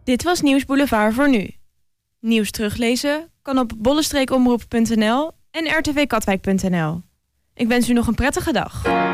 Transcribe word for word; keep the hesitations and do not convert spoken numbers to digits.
Dit was Nieuws Boulevard voor nu. Nieuws teruglezen kan op bolle streek omroep punt n l en r t v katwijk punt n l. Ik wens u nog een prettige dag.